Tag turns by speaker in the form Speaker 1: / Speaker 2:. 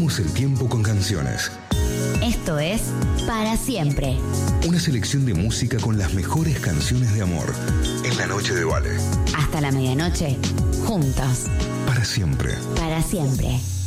Speaker 1: Perdemos el tiempo con canciones.
Speaker 2: Esto es Para Siempre.
Speaker 1: Una selección de música con las mejores canciones de amor. En la noche de Vale.
Speaker 2: Hasta la medianoche, juntos.
Speaker 1: Para siempre.
Speaker 2: Para siempre.